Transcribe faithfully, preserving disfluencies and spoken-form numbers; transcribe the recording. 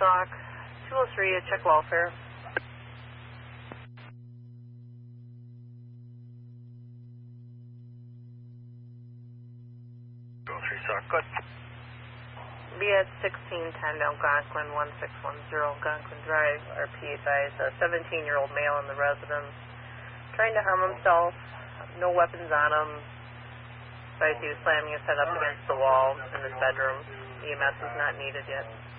Stock, two oh three, check welfare. two oh three Stock, good. Be at sixteen ten Algonquin, one six one zero Algonquin Drive. R P advised a seventeen-year-old male in the residence trying to harm himself. No weapons on him. Advised he was slamming his head up against the wall in his bedroom. E M S is not needed yet.